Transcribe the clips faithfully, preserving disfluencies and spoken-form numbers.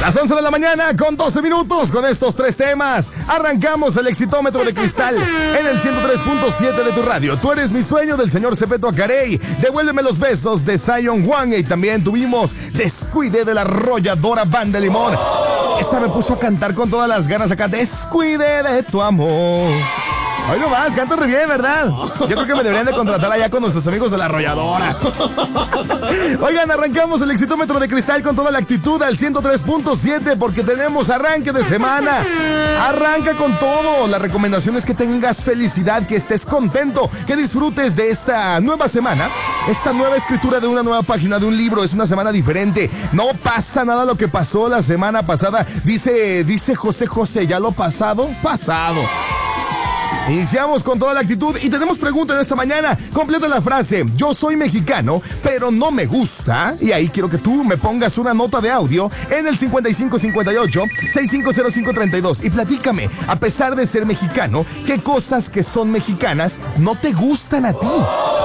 Las once de la mañana con doce minutos con estos tres temas. Arrancamos el Exitómetro de Cristal en el ciento tres punto siete de tu radio. Tú eres mi sueño del señor Cepeto Acarey. Devuélveme los besos de Zion Juan. Y también tuvimos Descuide de la Arrolladora Banda de Limón. Esa me puso a cantar con todas las ganas acá. Descuide de tu amor. Hoy no más, canto re bien, ¿verdad? Yo creo que me deberían de contratar allá con nuestros amigos de la Arrolladora. Oigan, arrancamos el Exitómetro de Cristal con toda la actitud al ciento tres punto siete porque tenemos arranque de semana. Arranca con todo. La recomendación es que tengas felicidad, que estés contento, que disfrutes de esta nueva semana, esta nueva escritura de una nueva página de un libro. Es una semana diferente. No pasa nada lo que pasó la semana pasada. Dice, dice José José, ¿ya lo pasado? Pasado. Iniciamos con toda la actitud y tenemos pregunta en esta mañana. Completa la frase: yo soy mexicano, pero no me gusta. Y ahí quiero que tú me pongas una nota de audio en el cincuenta y cinco cincuenta y ocho, sesenta y cinco cero cinco treinta y dos. Y platícame, a pesar de ser mexicano, ¿qué cosas que son mexicanas no te gustan a ti?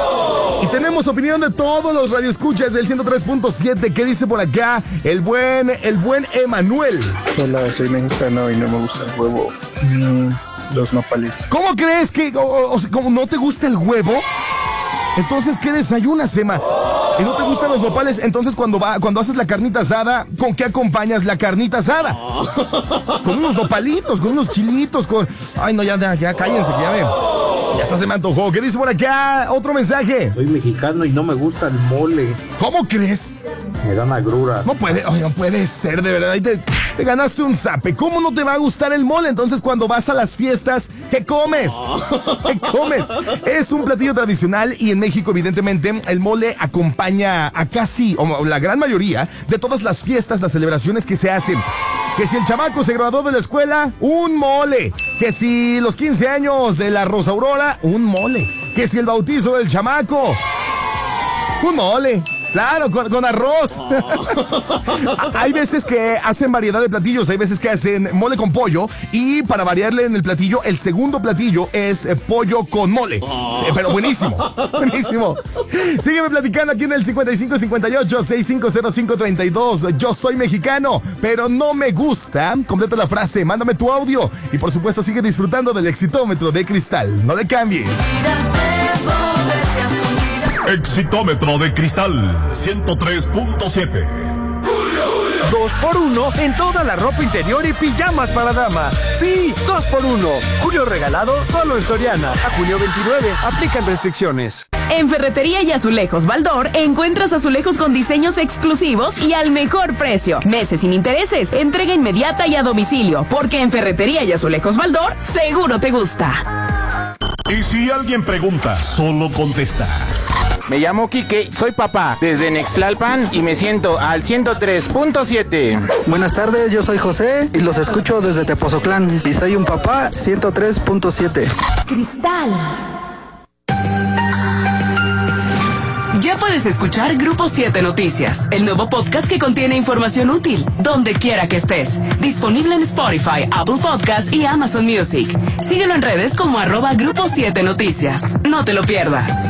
Y tenemos opinión de todos los radioescuchas del ciento tres punto siete. ¿Qué dice por acá el buen, el buen Emanuel? Hola, soy mexicano y no me gusta el huevo. Mm. Los nopales. ¿Cómo crees que o, o, como no te gusta el huevo? Entonces, ¿qué desayunas, Emma? ¿Y no te gustan los nopales? Entonces, cuando va, cuando haces la carnita asada, ¿con qué acompañas la carnita asada? Con unos nopalitos, con unos chilitos, con... Ay, no, ya, ya, ya cállense, que ya ven. Ya hasta se me antojó. ¿Qué dice por acá? Otro mensaje. Soy mexicano y no me gusta el mole. ¿Cómo crees? Me dan agruras. No puede, oye, no puede ser, de verdad. Ahí te, te ganaste un zape. ¿Cómo no te va a gustar el mole? Entonces, cuando vas a las fiestas, ¿qué comes? ¿Qué comes? Es un platillo tradicional y en México, evidentemente, el mole acompaña a casi, o la gran mayoría, de todas las fiestas, las celebraciones que se hacen. Que si el chamaco se graduó de la escuela, un mole. Que si los quince años de la Rosa Aurora, un mole. Que si el bautizo del chamaco, un mole. Claro, con, con arroz. Oh. Hay veces que hacen variedad de platillos, hay veces que hacen mole con pollo y para variarle en el platillo, el segundo platillo es eh, pollo con mole. Oh. Eh, pero buenísimo, buenísimo. Sígueme platicando aquí en el cincuenta y cinco cincuenta y ocho, sesenta y cinco cero cinco treinta y dos. Yo soy mexicano, pero no me gusta. Completa la frase, mándame tu audio y por supuesto sigue disfrutando del Exitómetro de Cristal. No le cambies. Exitómetro de Cristal ciento tres punto siete. Dos por uno en toda la ropa interior y pijamas para dama. Sí, dos por uno. Julio regalado solo en Soriana. A junio veintinueve. Aplican restricciones. En Ferretería y Azulejos Baldor encuentras azulejos con diseños exclusivos y al mejor precio. Meses sin intereses, entrega inmediata y a domicilio. Porque en Ferretería y Azulejos Baldor seguro te gusta. Y si alguien pregunta, solo contesta. Me llamo Quique, soy papá desde Nextlalpan y me siento al ciento tres punto siete. Buenas tardes, yo soy José y los escucho desde Tepoztlán y soy un papá ciento tres punto siete. Cristal. Ya puedes escuchar Grupo siete Noticias, el nuevo podcast que contiene información útil, donde quiera que estés. Disponible en Spotify, Apple Podcasts y Amazon Music. Síguelo en redes como arroba Grupo siete Noticias. No te lo pierdas.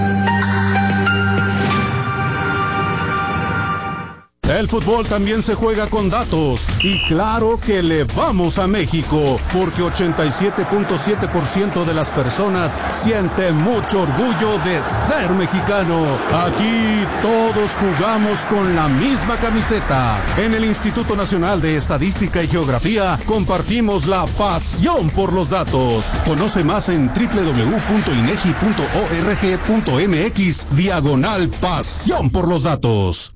El fútbol también se juega con datos y claro que le vamos a México porque ochenta y siete punto siete por ciento de las personas sienten mucho orgullo de ser mexicano. Aquí todos jugamos con la misma camiseta. En el Instituto Nacional de Estadística y Geografía compartimos la pasión por los datos. Conoce más en doble u doble u doble u punto inegi punto org punto mx diagonal pasión por los datos.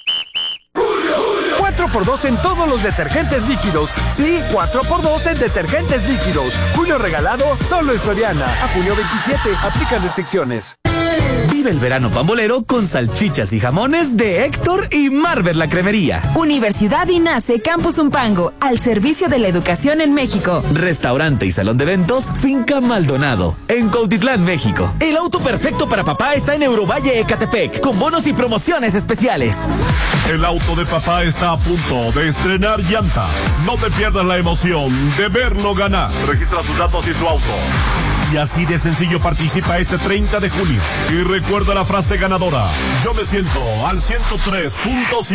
cuatro por dos en todos los detergentes líquidos. Sí, cuatro por dos en detergentes líquidos. Julio regalado solo en Soriana. A junio veintisiete. Aplican restricciones. Vive el verano pambolero con salchichas y jamones de Héctor y Marvel la Cremería. Universidad INACE Campus Umpango, al servicio de la educación en México. Restaurante y salón de eventos Finca Maldonado, en Cuautitlán, México. El auto perfecto para papá está en Eurovalle Ecatepec, con bonos y promociones especiales. El auto de papá está a punto de estrenar llanta. No te pierdas la emoción de verlo ganar. Registra tus datos y tu auto. Y así de sencillo participa este treinta de junio. Y recuerda la frase ganadora. Yo me siento al ciento tres punto siete.